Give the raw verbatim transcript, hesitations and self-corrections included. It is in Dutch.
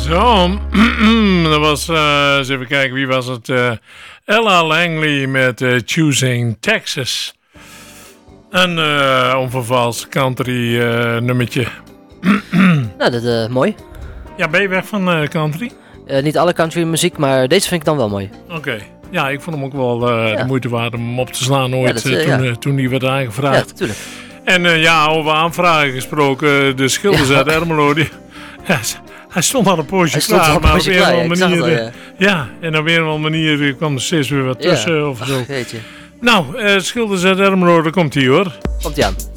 Zo, dat was, uh, eens even kijken, wie was het? Uh, Ella Langley met uh, Choosing Texas. Een uh, onvervals country uh, nummertje. Nou, dat is uh, mooi. Ja, ben je weg van uh, country? Uh, niet alle country muziek, maar deze vind ik dan wel mooi. Oké. Okay. Ja, ik vond hem ook wel uh, ja. de moeite waard om hem op te slaan ooit, ja, dat, uh, uh, toen, ja. uh, toen hij werd aangevraagd. Ja, tuurlijk. En uh, ja, over aanvragen gesproken, de schilders ja. uit Ermelo, die, ja, hij stond al een poosje klaar, een maar poosje op een of andere manier, al, ja. ja, en op een of andere manier kwam er steeds weer wat tussen ja. of zo. Ach, weet je. Nou, uh, schilders uit Ermelo, daar komt hij hoor. Komt hij aan.